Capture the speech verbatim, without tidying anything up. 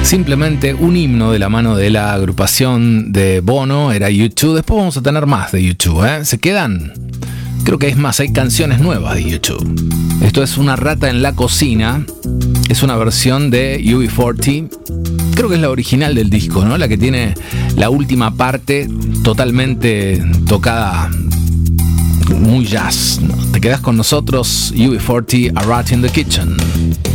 Simplemente un himno de la mano de la agrupación de Bono era U dos. Después vamos a tener más de U dos, ¿eh? ¿Se quedan? Creo que es más, hay canciones nuevas de U dos. Esto es Una rata en la cocina. Es una versión de U B cuarenta. Creo que es la original del disco, ¿no? La que tiene la última parte totalmente tocada, muy jazz, ¿no? Te quedas con nosotros, U B cuarenta, A Rat in the Kitchen.